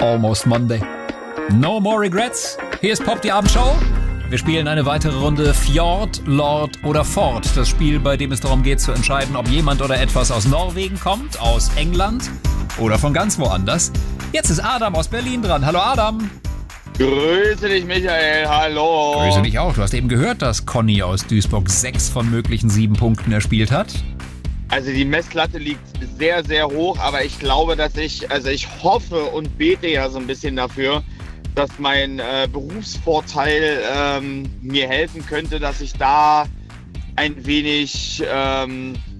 Almost Monday. No more regrets. Hier ist Pop, die Abendshow. Wir spielen eine weitere Runde Fjord, Lord oder Ford. Das Spiel, bei dem es darum geht zu entscheiden, ob jemand oder etwas aus Norwegen kommt, aus England oder von ganz woanders. Jetzt ist Adam aus Berlin dran. Hallo Adam. Grüße dich, Michael. Hallo. Grüße dich auch. Du hast eben gehört, dass Conny aus Duisburg 6 von möglichen 7 Punkten erspielt hat. Also die Messlatte liegt sehr, sehr hoch, aber ich glaube, dass ich hoffe und bete ja so ein bisschen dafür, dass mein Berufsvorteil mir helfen könnte, dass ich da ein wenig